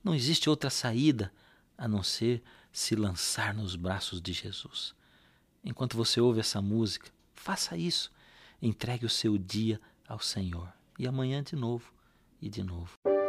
Não existe outra saída a não ser se lançar nos braços de Jesus. Enquanto você ouve essa música, faça isso. Entregue o seu dia ao Senhor. E amanhã de novo e de novo.